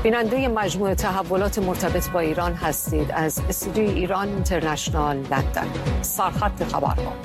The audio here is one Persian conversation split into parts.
بیننده مجموعه تحولات مرتبط با ایران هستید از استودیوی ایران اینترنشنال لندن. سرخط خبرها.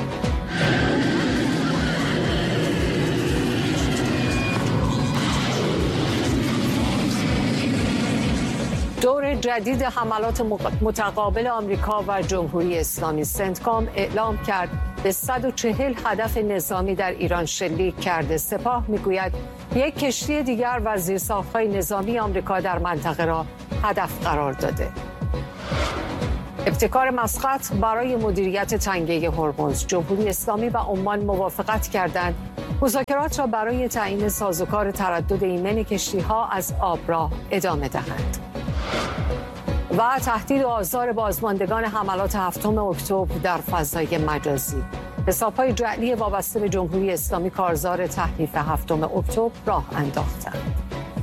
دور جدید حملات متقابل آمریکا و جمهوری اسلامی. سنتکام اعلام کرد به 140 هدف نظامی در ایران شلیک کرده. سپاه میگوید یک کشتی دیگر و زیرساخت‌های نظامی آمریکا در منطقه را هدف قرار داده. ابتکار مسقط برای مدیریت تنگه هرمز. جمهوری اسلامی و عمان موافقت کردند مذاکرات را برای تعیین سازوکار تردد ایمن کشتی‌ها از آب راه ادامه دهند. و تهدید و آزار بازماندگان حملات 7 اکتبر در فضای مجازی. حساب‌های جعلی وابسته به جمهوری اسلامی کارزار تحریف 7 اکتبر راه انداختند.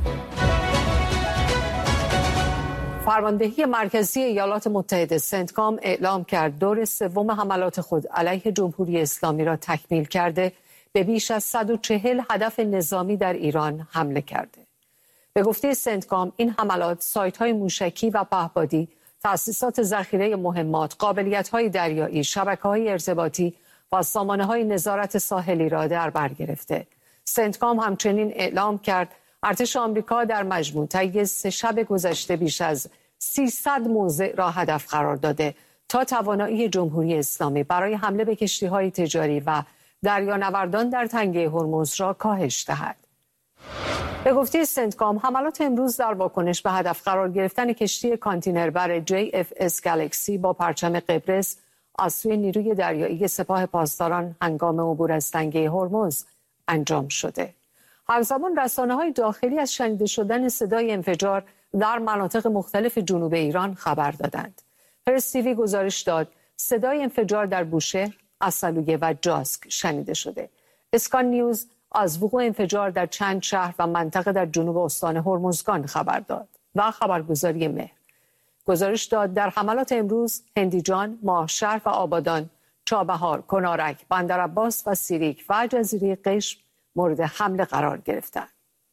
فرماندهی مرکزی ایالات متحده سنتکام اعلام کرد دور سوم حملات خود علیه جمهوری اسلامی را تکمیل کرده به بیش از 140 هدف نظامی در ایران حمله کرده. به گفته سنتکام این حملات سایت‌های موشکی و پهپادی، تأسیسات ذخیره مهمات، قابلیت‌های دریایی، شبکه‌های ارتباطی و سامانه‌های نظارت ساحلی را در بر گرفته. سنتکام همچنین اعلام کرد ارتش آمریکا در مجموع طی 3 شب گذشته بیش از 300 موضع را هدف قرار داده تا توانایی جمهوری اسلامی برای حمله به کشتی‌های تجاری و دریانوردان در تنگه هرمز را کاهش دهد. به گفته سنتکام حملات امروز در واکنش به هدف قرار گرفتن کشتی کانتینربر JFS گالاکسی با پرچم قبرس از سوی نیروی دریایی سپاه پاسداران هنگام عبور از تنگه هرمز انجام شده. همزمان رسانه‌های داخلی از شنیده شدن صدای انفجار در مناطق مختلف جنوب ایران خبر دادند. پرس تیوی گزارش داد صدای انفجار در بوشهر، عسلویه و جاسک شنیده شده. اسکان نیوز از وقوع انفجار در چند شهر و منطقه در جنوب استان هرمزگان خبر داد و خبرگزاری مهر گزارش داد در حملات امروز هندیجان، ماهشهر و آبادان، چابهار، کنارک، بندرعباس و سیریک و جزیره قشم مورد حمله قرار گرفتند.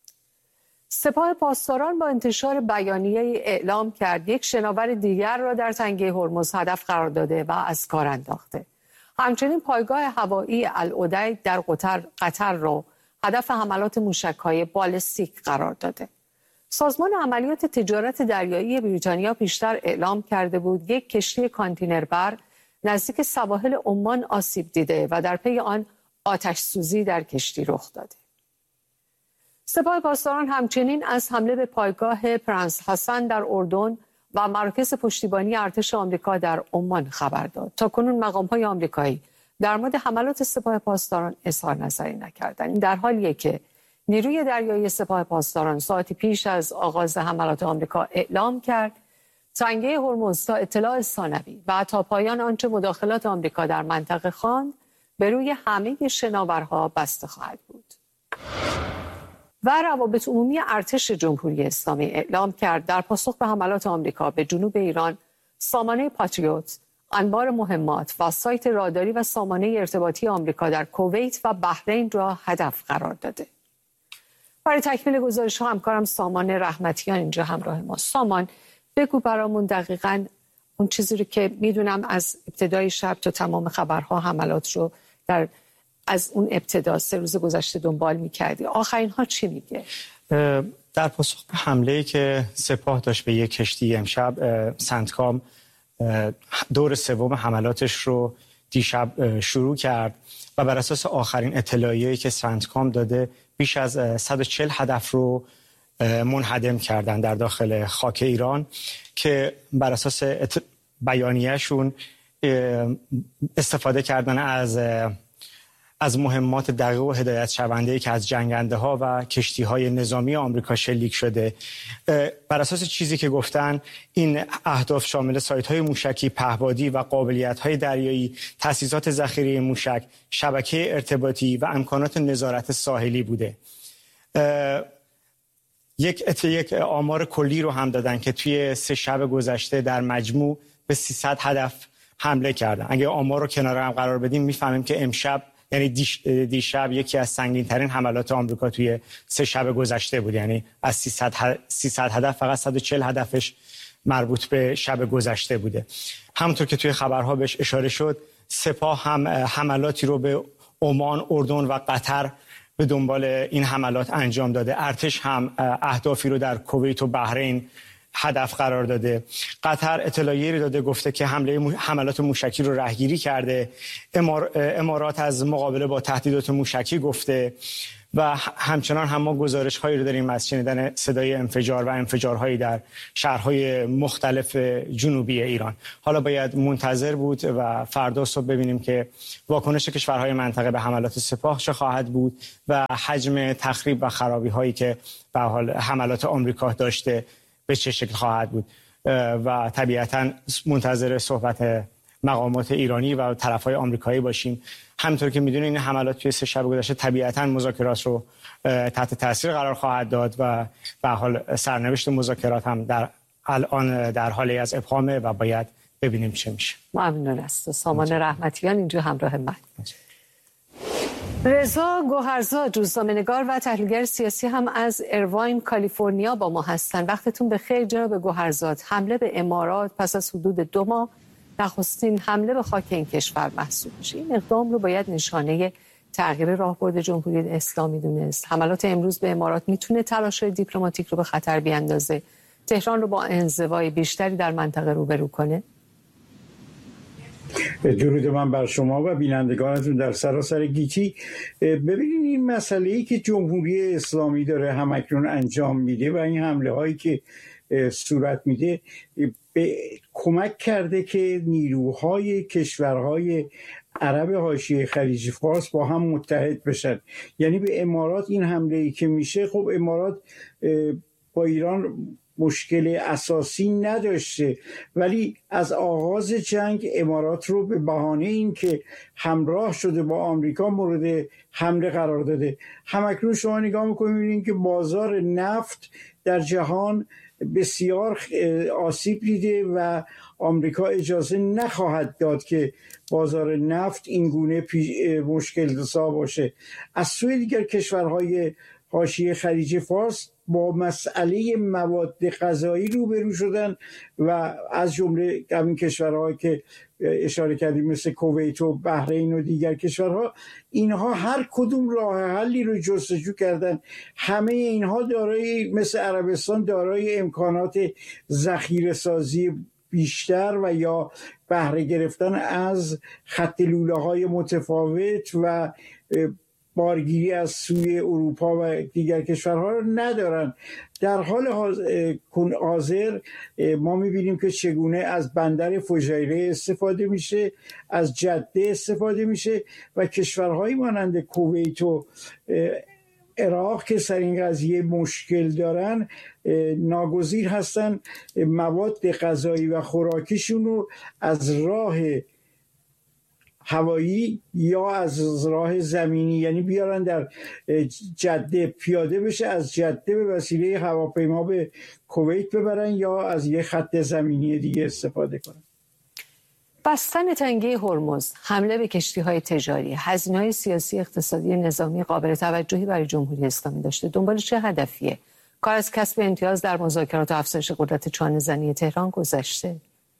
سپاه پاسداران با انتشار بیانیه اعلام کرد یک شناور دیگر را در تنگه هرمز هدف قرار داده و از کار انداخته. همچنین پایگاه هوایی العدید در قطر را هدف حملات موشک‌های بالستیک قرار داده. سازمان عملیات تجارت دریایی بریتانیا پیشتر اعلام کرده بود یک کشتی کانتینربر نزدیک سواحل عمان آسیب دیده و در پی آن آتش سوزی در کشتی رخ داده. سپاه پاسداران همچنین از حمله به پایگاه پرنس حسن در اردن و مراکز پشتیبانی ارتش آمریکا در عمان خبر داد. تاکنون مقام‌های آمریکایی در مورد حملات سپاه پاسداران اظهار نظری نکردند. این در حالیه که نیروی دریایی سپاه پاسداران ساعتی پیش از آغاز حملات آمریکا اعلام کرد تنگه هرمز تا اطلاع ثانوی و تا پایان آنچه مداخلات آمریکا در منطقه خواند به روی همه شناورها بسته خواهد بود. و روابط عمومی ارتش جمهوری اسلامی اعلام کرد در پاسخ به حملات آمریکا به جنوب ایران سامانه پاتریوت، انبار مهمات و سایت راداری و سامانه ارتباطی آمریکا در کویت و بحرین را هدف قرار داده. برای تکمیل گزارش ها همکارم سامان رحمتیان اینجا همراه ما. سامان بگو برامون دقیقاً اون چیزی رو که میدونم از ابتدای شب تا تمام خبرها حملات رو از اون ابتدا 3 روز گذشته دنبال می‌کردی. آخرین ها چی میگه؟ در پاسخ به حمله‌ای که سپاه داشت به یک کشتی امشب، سنتکام دور سوم حملاتش رو دیشب شروع کرد و بر اساس آخرین اطلاعیه‌ای که سنتکام داده بیش از 140 هدف رو منهدم کردن در داخل خاک ایران که بر اساس بیانیه‌شون استفاده کردن از مهمات دقیق و هدایت شونده‌ای که از جنگنده‌ها و کشتی‌های نظامی آمریکا شلیک شده. بر اساس چیزی که گفتن این اهداف شامل سایت‌های موشکی، پهپادی و قابلیت‌های دریایی، تأسیسات ذخیره موشک، شبکه ارتباطی و امکانات نظارت ساحلی بوده. یک آمار کلی رو هم دادن که توی 3 شب گذشته در مجموع به 300 هدف حمله کردن. اگه آمار رو کنار هم قرار بدیم میفهمیم که امشب یعنی دیشب یکی از سنگین ترین حملات آمریکا توی 3 شب گذشته بود. یعنی از 300 هدف فقط 140 هدفش مربوط به شب گذشته بوده. همونطور که توی خبرها بهش اشاره شد، سپاه هم حملاتی رو به عمان، اردن و قطر به دنبال این حملات انجام داده. ارتش هم اهدافی رو در کویت و بحرین هدف قرار داده. قطر اطلاعیه‌ای داده، گفته که حملات موشکی رو رهگیری کرده. امارات از مقابله با تهدیدات موشکی گفته و همچنان هم ما گزارش‌هایی رو داریم از شنیدن صدای انفجار و انفجارهایی در شهرهای مختلف جنوبی ایران. حالا باید منتظر بود و فردا صبح ببینیم که واکنش کشورهای منطقه به حملات سپاه چه خواهد بود و حجم تخریب و خرابی‌هایی که به حال حملات آمریکا داشته به چه شکل خواهد بود و طبیعتاً منتظر صحبت مقامات ایرانی و طرف‌های آمریکایی باشیم. همونطور که می‌دونید این حملات توی 3 شب گذشته طبیعتاً مذاکرات رو تحت تاثیر قرار خواهد داد و به حال سرنوشت مذاکرات هم الان در حالی از ابهامه و باید ببینیم چه میشه. ممنون است. سامان رحمتیان اینجا همراه من. رضا گوهرزاد، روزنامه‌نگار و تحلیلگر سیاسی هم از ایرواین کالیفرنیا با ما هستن. وقتتون بخیر جناب گوهرزاد. حمله به امارات پس از حدود 2 ماه نخستین حمله به خاک این کشور محسوب میشه. این اقدام رو باید نشانه تغییر راهبرد جمهوری اسلامی دونست. حملات امروز به امارات میتونه تلاش‌های دیپلماتیک رو به خطر بیاندازه، تهران رو با انزوای بیشتری در منطقه روبرو کنه. درود من بر شما و بینندگانتون در سراسر گیتی. ببینید این مسئله‌ای که جمهوری اسلامی داره همکنون انجام میده و این حمله هایی که صورت میده به کمک کرده که نیروهای کشورهای عرب حاشیه خلیج فارس با هم متحد بشن. یعنی به امارات این حمله‌ای که میشه، خب امارات با ایران مشکل اساسی نداشته، ولی از آغاز جنگ امارات رو به بهانه این که همراه شده با آمریکا مورد حمله قرار داده. همکنون شما نگاه میکنید میبینید که بازار نفت در جهان بسیار آسیب دیده و آمریکا اجازه نخواهد داد که بازار نفت این گونه مشکل سا باشه. از سوی دیگر کشورهای حاشیه خلیج فارس با مسئله مواد غذایی روبرو شدن و از جمله همین کشورهایی که اشاره کردیم مثل کویت و بحرین و دیگر کشورها، اینها هر کدوم راه حلی رو جستجو کردن. همه اینها دارای مثل عربستان دارای امکانات ذخیره سازی بیشتر و یا بهره گرفتن از خط لوله‌های متفاوت و بارگیری از سوی اروپا و دیگر کشورها رو ندارن. در حال حاضر ما میبینیم که چگونه از بندر فجایره استفاده میشه، از جده استفاده میشه و کشورهایی مانند کویت و عراق که سر این قضیه مشکل دارن ناگزیر هستن مواد غذایی و خوراکیشون رو از راه هوایی یا از راه زمینی، یعنی بیارن در جده پیاده بشه، از جده به وسیله هواپیما به کویت ببرن یا از یه خط زمینی دیگه استفاده کنن. بستن تنگه هرمز، حمله به کشتی‌های تجاری، هزینه‌های سیاسی، اقتصادی، نظامی قابل توجهی برای جمهوری اسلامی داشته. دنبال چه هدفیه؟ کار از کسب امتیاز در مذاکرات و افزایش قدرت چانه‌زنی تهران گذشته؟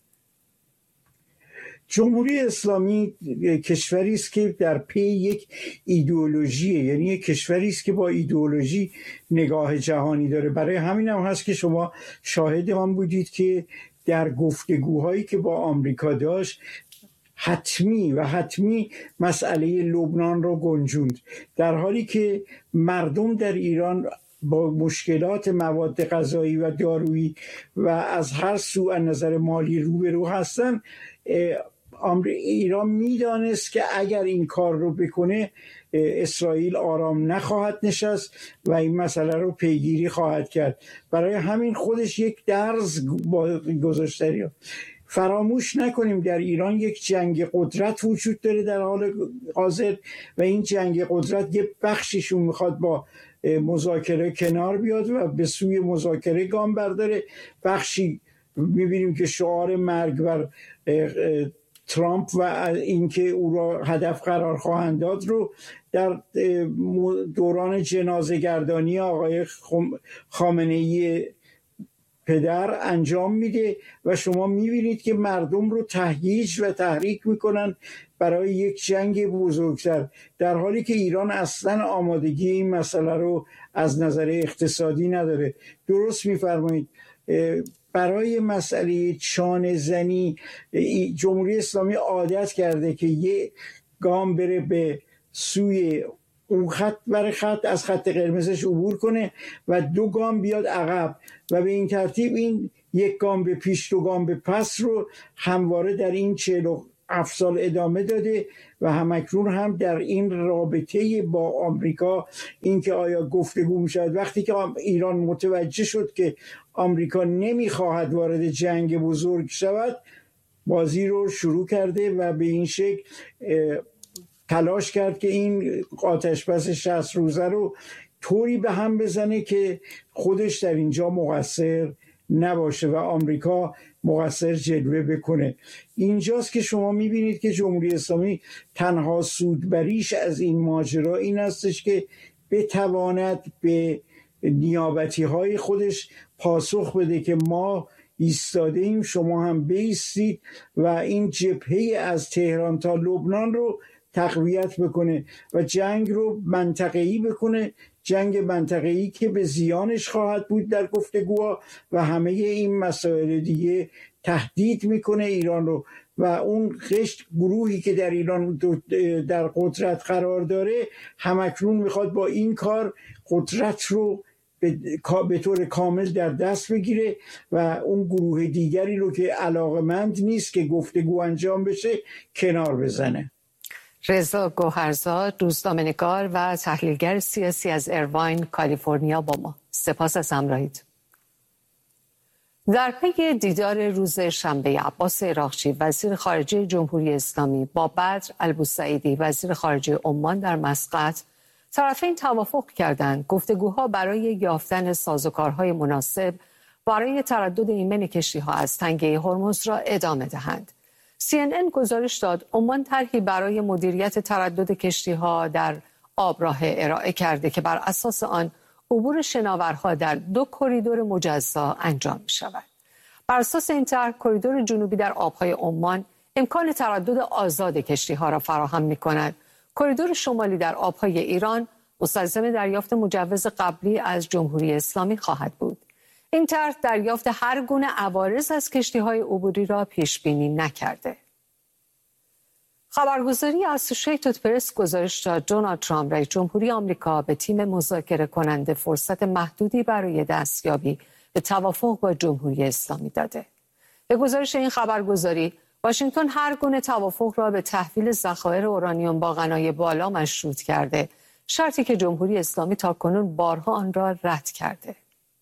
جمهوری اسلامی کشوری است که در پی یک ایدئولوژیه، یعنی یک کشوری است که با ایدئولوژی نگاه جهانی داره. برای همین هم هست که شما شاهد هم بودید که در گفتگوهایی که با آمریکا داشت حتمی مسئله لبنان رو گنجوند، در حالی که مردم در ایران با مشکلات مواد غذایی و دارویی و از هر سو از نظر مالی روبرو هستن. ایران میدانست که اگر این کار رو بکنه اسرائیل آرام نخواهد نشست و این مسئله رو پیگیری خواهد کرد. برای همین خودش یک درس گذاشته. فراموش نکنیم در ایران یک جنگ قدرت وجود داره در حال حاضر و این جنگ قدرت یه بخشیشون میخواد با مذاکره کنار بیاد و به سوی مذاکره گام برداره. بخشی میبینیم که شعار مرگ بر ترامپ و اینکه او را هدف قرار خواهند داد رو در دوران جنازه‌گردانی آقای خامنه‌ای پدر انجام میده و شما میبینید که مردم رو تهییج و تحریک میکنن برای یک جنگ بزرگتر، در حالی که ایران اصلا آمادگی این مسئله رو از نظر اقتصادی نداره. درست میفرمایید. برای مسئله چانه زنی جمهوری اسلامی عادت کرده که یک گام بره به سوی اون خط، برای خط از خط قرمزش عبور کنه و 2 گام بیاد عقب و به این ترتیب این 1 گام به پیش 2 گام به پس رو همواره در این 47 سال ادامه داده و همکنون هم در این رابطه با آمریکا اینکه آیا گفتگو میشود. وقتی که ایران متوجه شد که آمریکا نمیخواهد وارد جنگ بزرگ شود، بازی رو شروع کرده و به این شکل تلاش کرد که این آتشبس 60 روزه رو طوری به هم بزنه که خودش در اینجا مقصر نباشه و آمریکا مقصر جلوه بکنه. اینجاست که شما میبینید که جمهوری اسلامی تنها سودبریش از این ماجرا این هستش که بتواند به نیابتی های خودش پاسخ بده که ما ایستاده ایم، شما هم بایستید و این جبهه از تهران تا لبنان رو تقویت بکنه و جنگ رو منطقه‌ای بکنه، جنگ منطقه‌ای که به زیانش خواهد بود در گفتگوها و همه این مسائل دیگه تهدید میکنه ایران رو و اون گروهی که در ایران در قدرت قرار داره همکنون میخواد با این کار قدرت رو به طور کامل در دست بگیره و اون گروه دیگری رو که علاقمند نیست که گفتگو انجام بشه کنار بزنه. رضا گوهرزاد، روزنامه‌نگار و تحلیلگر سیاسی از ایرواین، کالیفرنیا با ما. سپاس از همراهیت. در پی دیدار روز شنبه عباس عراقچی وزیر خارجه جمهوری اسلامی با بدر البوسعیدی وزیر خارجه عمان در مسقط، طرفین توافق کردند گفتگوها برای یافتن سازوکارهای مناسب برای تردد ایمن کشتی‌ها از تنگه هرمز را ادامه دهند. CNN گزارش داد عمان طرحی برای مدیریت تردد کشتی‌ها در آبراه ارائه کرده که بر اساس آن عبور شناورها در 2 کریدور مجزا انجام می‌شود. بر اساس این طرح کریدور جنوبی در آبهای عمان امکان تردد آزاد کشتی‌ها را فراهم می‌کند. کریدور شمالی در آبهای ایران مستلزم دریافت مجوز قبلی از جمهوری اسلامی خواهد بود. این طرح دریافت هر گونه عوارض از کشتی‌های عبوری را پیش بینی نکرده. خبرگزاری اسوشیتد پرس گزارش داد دونالد ترامپ رئیس جمهوری آمریکا به تیم مذاکره کننده فرصت محدودی برای دستیابی به توافق با جمهوری اسلامی داده. به گزارش این خبرگزاری، واشنگتن هر گونه توافق را به تحویل ذخایر اورانیوم با غنای بالا مشروط کرده، شرطی که جمهوری اسلامی تاکنون بارها آن را رد کرده.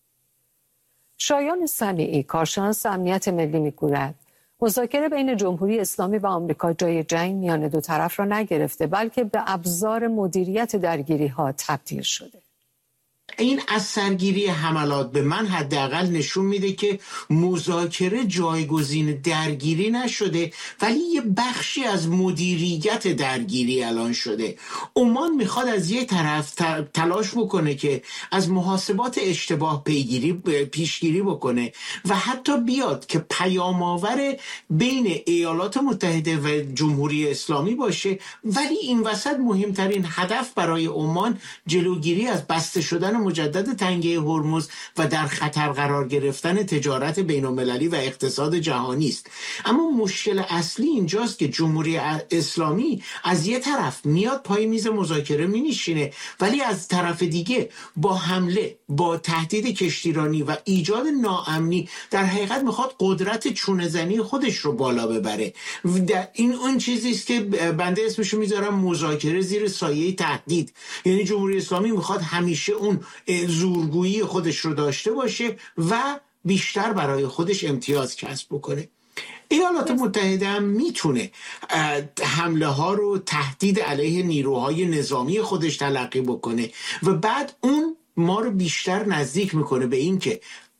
شایان سمیعی، کارشناس امنیت ملی، می‌گوید مذاکره بین جمهوری اسلامی و آمریکا جای جنگ میان 2 طرف را نگرفته، بلکه به ابزار مدیریت درگیری‌ها تبدیل شده. این از سرگیری حملات به من حداقل نشون میده که مذاکره جایگزین درگیری نشده، ولی یه بخشی از مدیریت درگیری الان شده. عمان میخواد از یه طرف تلاش بکنه که از محاسبات اشتباه پیشگیری بکنه و حتی بیاد که پیام‌آور بین ایالات متحده و جمهوری اسلامی باشه، ولی این وسط مهمترین هدف برای عمان جلوگیری از بسته شدن مجدد تنگه هرمز و در خطر قرار گرفتن تجارت بین‌المللی و اقتصاد جهانی است. اما مشکل اصلی اینجاست که جمهوری اسلامی از یه طرف میاد پای میز مذاکره مینشینه، ولی از طرف دیگه با حمله، با تهدید کشتیرانی و ایجاد ناامنی در حقیقت میخواد قدرت چونه‌زنی خودش رو بالا ببره. این اون چیزی است که بنده اسمشو میذارم مذاکره زیر سایه تهدید. یعنی جمهوری اسلامی میخواد همیشه اون زورگویی خودش رو داشته باشه و بیشتر برای خودش امتیاز کسب بکنه. ایالات متحده هم میتونه حمله ها رو تهدید علیه نیروهای نظامی خودش تلقی بکنه و بعد اون ما رو بیشتر نزدیک میکنه به این که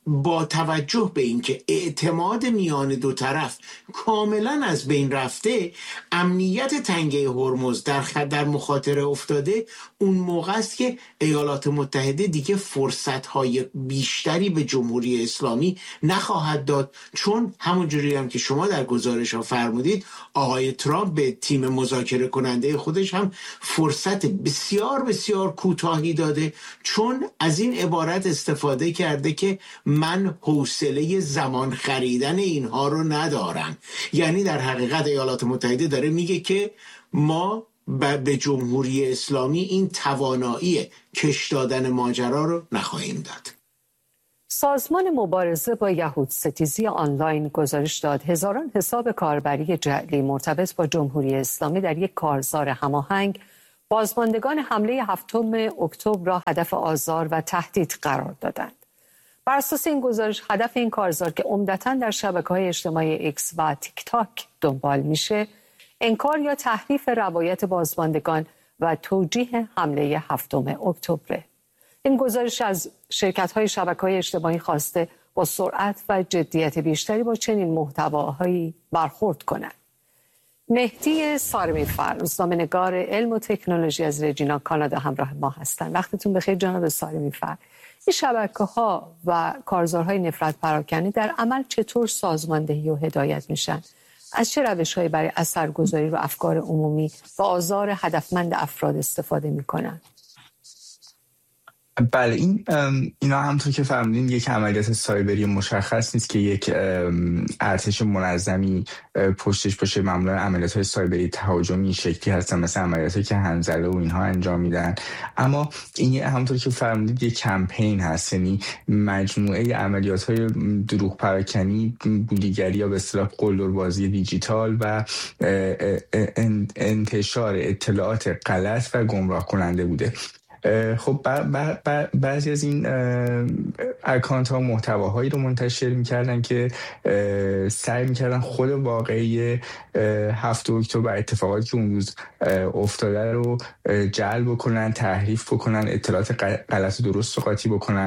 با توجه به اینکه اعتماد میان دو طرف کاملا از بین رفته، امنیت تنگه هرمز در مخاطره افتاده، اون موقع است که ایالات متحده دیگه فرصت‌های بیشتری به جمهوری اسلامی نخواهد داد، چون همونجوری هم که شما در گزارش ها فرمودید، آقای ترامپ به تیم مذاکره کننده خودش هم فرصت بسیار بسیار کوتاهی داده، چون از این عبارت استفاده کرده که من حوصله زمان خریدن اینها رو ندارم. یعنی در حقیقت ایالات متحده داره میگه که ما به جمهوری اسلامی این توانایی کش دادن ماجرا رو نخواهیم داد. سازمان مبارزه با یهود ستیزی آنلاین گزارش داد هزاران حساب کاربری جعلی مرتبط با جمهوری اسلامی در یک کارزار هماهنگ بازماندگان حمله 7 اکتبر را هدف آزار و تهدید قرار دادند. بر اساس این گزارش هدف این کارزار که عمدتاً در شبکه‌های اجتماعی ایکس و تیک تاک دنبال میشه، انکار یا تحریف روایت بازماندگان و توجیه حمله 7 اکتبر. این گزارش از شرکت‌های شبکه‌های اجتماعی خواسته با سرعت و جدیت بیشتری با چنین محتواهایی برخورد کنند. مهدی سارمی‌فر، روزنامه‌نگار علم و تکنولوژی از رجینا کانادا همراه ما هستند. وقتتون بخیر جناب سارمی‌فر. این شبکه‌ها و کارزارهای نفرت پراکنی در عمل چطور سازماندهی و هدایت میشن؟ از چه روش‌هایی برای اثرگذاری رو افکار عمومی و آزار هدفمند افراد استفاده میکنن؟ بله، اینا همونطور که فهمیدین یک عملیات سایبری مشخص نیست که یک ارتش منظمی پشتش باشه. معمولا عملیات‌های سایبری تهاجمی شکلی هستن، مثل عملیاتی که حنظله و اینها انجام میدن. اما این همونطور که فهمیدید یک کمپین هست، یعنی مجموعه عملیات‌های دروغ پراکنی، بولیگری یا به اصطلاح قلدربازی دیجیتال و انتشار اطلاعات غلط و گمراه کننده بوده. خب بعضی از این اکانت ها محتواهایی رو منتشر میکردن که سعی میکردن خود واقعی 7 اکتبر اتفاقاتی که اون روز افتاده رو جعل بکنن، تحریف بکنن، اطلاعات غلط و درست رو قاطی بکنن،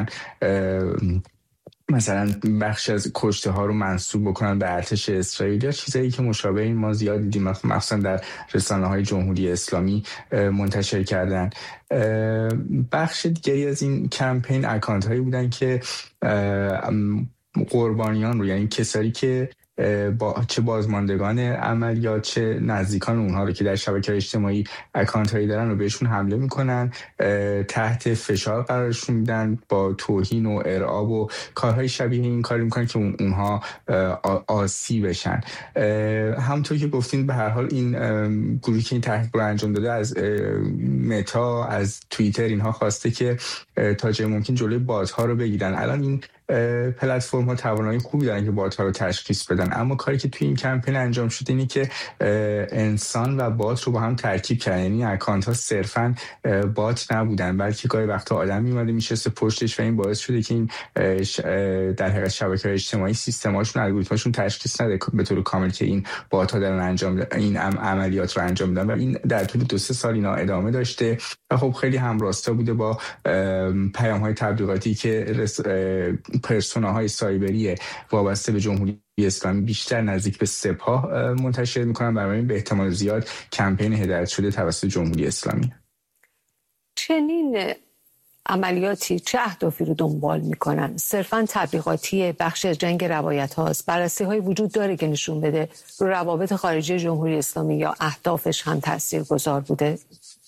مثلا بخش از کشته ها رو منسوب بکنن به ارتش اسرائیل یا چیزایی که مشابه این ما زیاد دیدیم، مخصوصا در رسانه های جمهوری اسلامی منتشر کردن. بخش دیگری از این کمپین اکانت هایی بودن که قربانیان رو، یعنی کسایی که چه بازماندگان عملیات چه نزدیکان اونها رو که در شبکه اجتماعی اکانت هایی دارن رو بهشون حمله میکنن، تحت فشار قرارشون میدن، با توهین و ارعاب و کارهای شبیه این کاری میکنن که اونها آسیب بشن. همونطور که گفتین به هر حال این گروهی که این تحقیق رو انجام داده از متا، از توییتر اینها خواسته که تا جای ممکن جلوی بات ها رو بگیرن. الان این پلتفرم ها توانایی خوبی دارن که بات ها رو تشخیص بدن، اما کاری که توی این کمپین انجام شده اینه که انسان و بات رو با هم ترکیب کردن. یعنی اکانت ها صرفا بات نبودن، بلکه گاهی وقتا آدم میومده میشسته پشتش و این باعث شده که این در حقیقت شبکه‌های اجتماعی سیستماشون، الگوریتماشون تشخیص نده به طور کامل که این بات ها دارن این عملیات رو انجام میدن و این در طول 2-3 سال اینا ادامه داشته و خب خیلی همراستا بوده با پیام های تبلیغاتی که پرسوناهای سایبری وابسته به جمهوری اسلامی بیشتر نزدیک به سپاه منتشر میکنن. برای این به احتمال زیاد کمپین هدایت شده توسط جمهوری اسلامی. چنین عملیاتی چه اهدافی رو دنبال میکنن؟ صرفاً تبلیغاتی، بخش از جنگ روایت هاست؟ بررسی های وجود داره که نشون بده رو روابط خارجی جمهوری اسلامی یا اهدافش هم تاثیرگذار بوده؟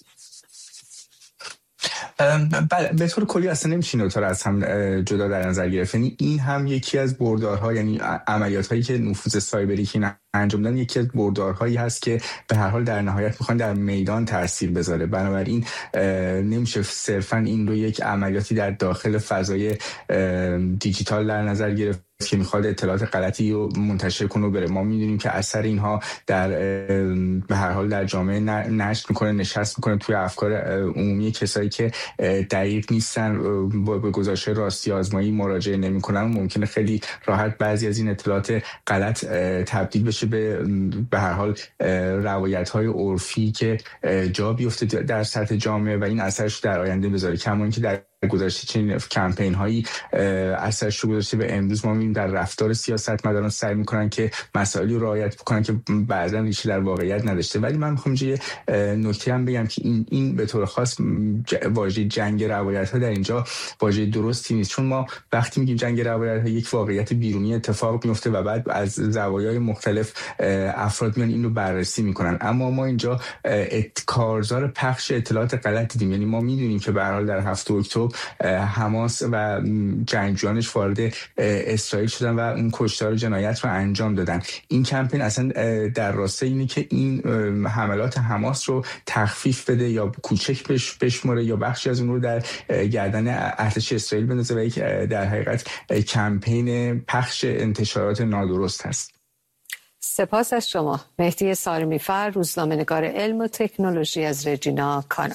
بله، به طور کلی اصلا نمیشه نوتا رو از هم جدا در نظر گرفت. یعنی این هم یکی از بردارها، یعنی عملیات هایی که نفوذ سایبری که انجام دادن یکی از بردارهایی هست که به هر حال در نهایت میخوان در میدان تاثیر بذاره. بنابراین نمیشه صرفا این رو یک عملیاتی در داخل فضای دیجیتال در نظر گرفت که میخواد اطلاعات غلطی رو منتشر کنه و بره. ما میدونیم که اثر اینها به هر حال در جامعه نشت میکنه، نشست میکنه توی افکار عمومی کسایی که دقیق نیستن، به گزارش راستی آزمایی مراجعه نمیکنن و ممکنه خیلی راحت بعضی از این اطلاعات غلط تبدیل بشه به هر حال روایت‌های عرفی که جا بیفته در سطح جامعه و این اثرش در آینده بذاره. کما اینکه در گذشته چنین کمپین هایی اثرش رو گذاشته و امروز ما می‌بینیم در رفتار سیاستمداران سعی می‌کنن که مسائلی رو رعایت بکنن که بعضا ریشه در واقعیت نداشته. ولی من می‌خوام یه نکته هم بگم که این به طور خاص واژه جنگ روایت‌ها در اینجا واژه درستی نیست، چون ما وقتی میگیم جنگ روایت‌ها یک واقعیت بیرونی اتفاق میفته و بعد از زوایای مختلف افراد میان این رو بررسی میکنن. اما ما اینجا کارزار پخش اطلاعات غلط دیدیم. یعنی ما میدونیم که به هر حال در 7 اکتبر حماس و جنگجویانش وارد اسرائیل شدن و اون کشتار جنایت رو انجام دادن. این کمپین اصلا در راستای اینه که این حملات حماس رو تخفیف بده یا کوچک بشمره یا بخشی از اون رو در گردن ارتش اسرائیل بندازه و یک در حقیقت کمپین پخش انتشارات نادرست هست. سپاس از شما. مهدی سارمی‌فر، روزنامه‌نگار علم و تکنولوژی از رجینا، کانادا.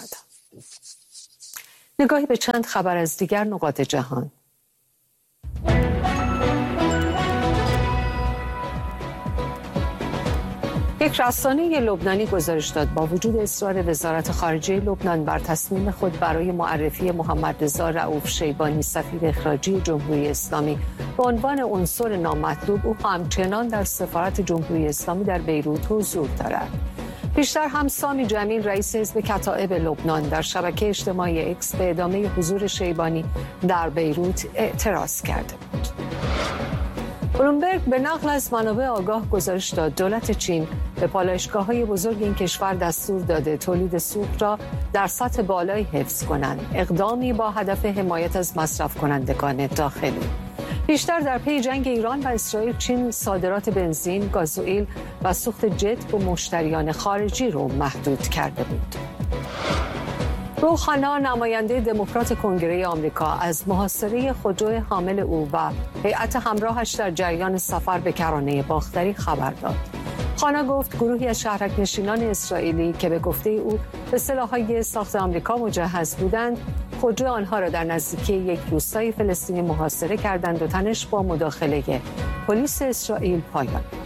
نگاهی به چند خبر از دیگر نقاط جهان. یک رسانه لبنانی گزارش داد با وجود اصرار وزارت خارجه لبنان بر تصمیم خود برای معرفی محمد رضا رؤوف شیبانی سفیر اخراجی جمهوری اسلامی به عنوان عنصر نامطلوب، او همچنان در سفارت جمهوری اسلامی در بیروت حضور دارد. پیشتر هم سامی جمیل رئیس حزب کتائب لبنان در شبکه اجتماعی اکس به ادامه حضور شیبانی در بیروت اعتراض کرده بود. بلومبرگ به نقل از منابع آگاه گزارش داد دولت چین به پالایشگاه‌های بزرگ این کشور دستور داده تولید سوخت را در سطح بالایی حفظ کنند، اقدامی با هدف حمایت از مصرف کنندگان داخلی. بیشتر در پی جنگ ایران و اسرائیل، چین صادرات بنزین، گازوئیل و سوخت جت به مشتریان خارجی رو محدود کرده بود. روحانا، نماینده دموکرات کنگره آمریکا، از محاصره خودرو حامل او و هیئت همراهش در جریان سفر به کرانه باختری خبر داد. خانا گفت گروهی از شهرک‌نشینان اسرائیلی که به گفته او به سلاح‌های ساخت آمریکا مجهز بودند، خودرو آنها را در نزدیکی یک روستای فلسطینی محاصره کردند و تنش با مداخله پلیس اسرائیل پایان